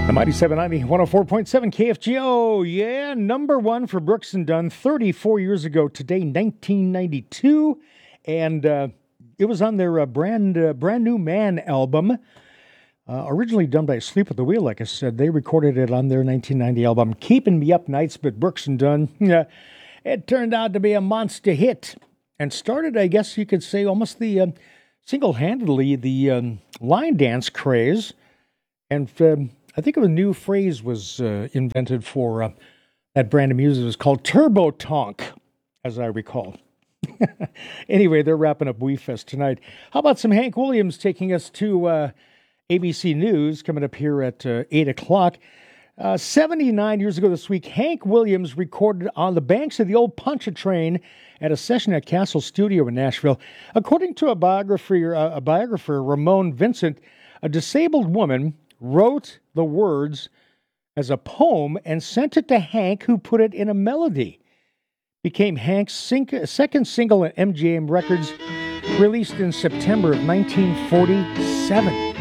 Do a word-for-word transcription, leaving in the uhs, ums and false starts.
The Mighty seven ninety, one oh four point seven K F G O. Yeah, number one for Brooks and Dunn thirty-four years ago today, nineteen ninety-two. And uh, it was on their uh, brand uh, brand new Man album. Uh, originally done by Sleep at the Wheel, like I said. They recorded it on their nineteen ninety album, Keeping Me Up Nights, but Brooks and Dunn, yeah, it turned out to be a monster hit. And started, I guess you could say, almost the uh, single-handedly the um, line dance craze. And um, I think a new phrase was uh, invented for uh, that brand of music. It was called Turbo Tonk, as I recall. Anyway, they're wrapping up Wee Fest tonight. How about some Hank Williams taking us to uh, A B C News coming up here at uh, eight o'clock. Uh, seventy-nine years ago this week, Hank Williams recorded on the banks of the old Pontchartrain at a session at Castle Studio in Nashville. According to a biographer, uh, a biographer Ramon Vincent, a disabled woman wrote the words as a poem and sent it to Hank, who put it in a melody. Became Hank's sing- second single at M G M Records, released in September of nineteen forty-seven.